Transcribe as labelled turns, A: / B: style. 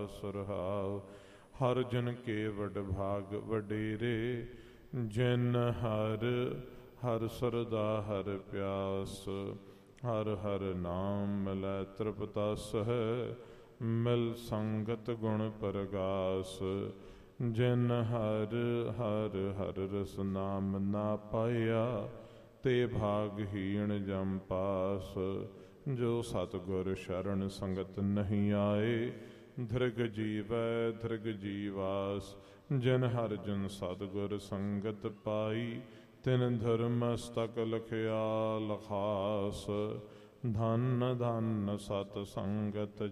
A: ਸੁਰਹਾਉ। ਹਰ ਜਨ ਕੇ ਵਡ ਭਾਗ ਵਡੇਰੇ, ਜਿਨ ਹਰ ਹਰ ਸਰਦਾ ਹਰ ਪਿਆਸ। ਹਰ ਹਰ ਨਾਮ ਮਿਲੈ ਤ੍ਰਿਪਤਸ ਹੈ, ਮਿਲ ਸੰਗਤ ਗੁਣ ਪ੍ਰਗਾਸ। ਜਿਨ ਹਰ ਹਰ ਹਰ ਰਸ ਨਾਮ ਨਾ ਪਾਇਆ, ਤੇ ਭਾਗਹੀਣ ਜਮ ਪਾਸ। ਜੋ ਸਤਿਗੁਰ ਸ਼ਰਨ ਸੰਗਤ ਨਹੀਂ ਆਏ, ਧ੍ਰਿਗ ਜੀਵੈ ਧ੍ਰਿਗ ਜੀਵਾਸ। ਜਿਨ ਹਰ ਜਨ ਸਤਿਗੁਰ ਸੰਗਤ ਪਾਈ, ਤਿਨ ਧਰਮਸਤਕ ਲਖਿਆ ਲਖਾਸ। ਧੰਨ ਧੰਨ ਸਤ ਸੰਗਤ